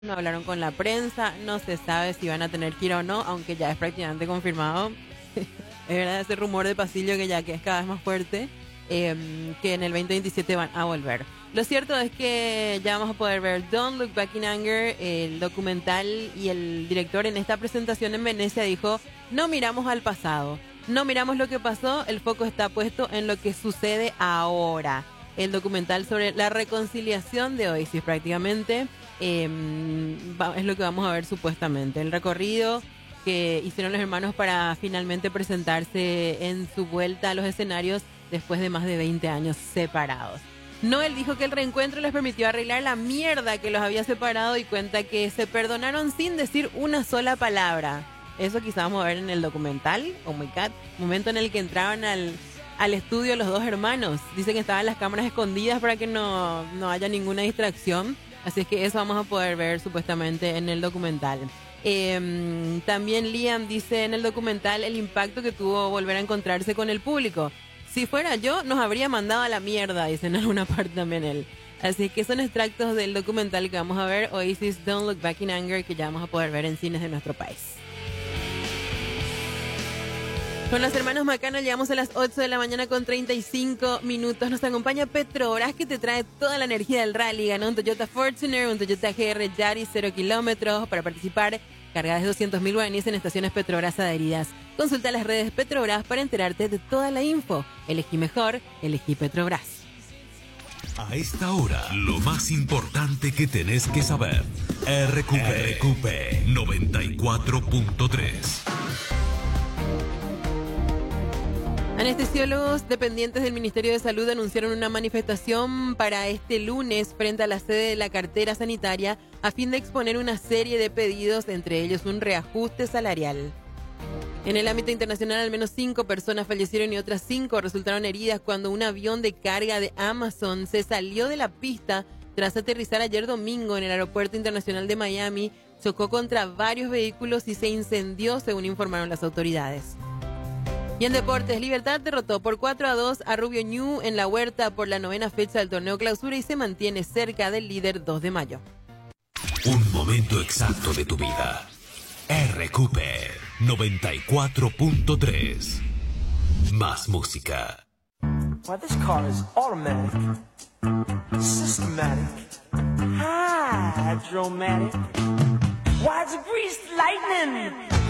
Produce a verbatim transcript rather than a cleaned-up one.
no hablaron con la prensa, no se sabe si van a tener gira o no, aunque ya es prácticamente confirmado. Es verdad ese rumor de pasillo que ya que es cada vez más fuerte, eh, que en el veinte veintisiete van a volver. Lo cierto es que ya vamos a poder ver Don't Look Back in Anger, el documental, y el director en esta presentación en Venecia dijo: no miramos al pasado, no miramos lo que pasó, el foco está puesto en lo que sucede ahora. El documental sobre la reconciliación de Oasis prácticamente eh, es lo que vamos a ver supuestamente. El recorrido que hicieron los hermanos para finalmente presentarse en su vuelta a los escenarios después de más de veinte años separados. Noel dijo que el reencuentro les permitió arreglar la mierda que los había separado y cuenta que se perdonaron sin decir una sola palabra. Eso quizás vamos a ver en el documental, oh my god, momento en el que entraron al, al estudio los dos hermanos. Dicen que estaban las cámaras escondidas para que no, no haya ninguna distracción, así es que eso vamos a poder ver supuestamente en el documental. Eh, también Liam dice en el documental el impacto que tuvo volver a encontrarse con el público. Si fuera yo, nos habría mandado a la mierda, dice en alguna parte también él. Así que son extractos del documental que vamos a ver, Oasis Don't Look Back in Anger, que ya vamos a poder ver en cines de nuestro país. Con los hermanos Macano llegamos a las ocho de la mañana con treinta y cinco minutos. Nos acompaña Petrobras, que te trae toda la energía del rally. Ganó un Toyota Fortuner, un Toyota G R Yaris cero kilómetros. Para participar, cargas de doscientos mil guaraníes en estaciones Petrobras adheridas. Consulta las redes Petrobras para enterarte de toda la info. Elegí mejor, elegí Petrobras. A esta hora, lo más importante que tenés que saber. R Q P, R Q P noventa y cuatro punto tres. Anestesiólogos dependientes del Ministerio de Salud anunciaron una manifestación para este lunes frente a la sede de la cartera sanitaria a fin de exponer una serie de pedidos, entre ellos un reajuste salarial. En el ámbito internacional, al menos cinco personas fallecieron y otras cinco resultaron heridas cuando un avión de carga de Amazon se salió de la pista tras aterrizar ayer domingo en el Aeropuerto Internacional de Miami, chocó contra varios vehículos y se incendió, según informaron las autoridades. Y en deportes, Libertad derrotó por cuatro a dos a Rubio Ñu en la Huerta por la novena fecha del torneo Clausura y se mantiene cerca del líder dos de mayo. Un momento exacto de tu vida. R Q P noventa y cuatro punto tres. Más música. Well, this car is automatic, systematic, hydromatic. Why, it's greased lightning.